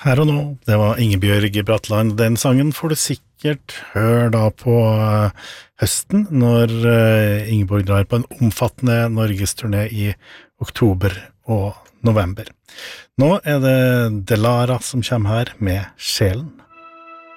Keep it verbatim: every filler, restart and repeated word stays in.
Her og nå, det var Ingebjørg Bratland. Den sangen får du sikkert høre da på uh, høsten, når uh, Ingeborg drar på en omfattende Norgesturné i oktober og november. Nå er det Delara som kommer her med Sjelen.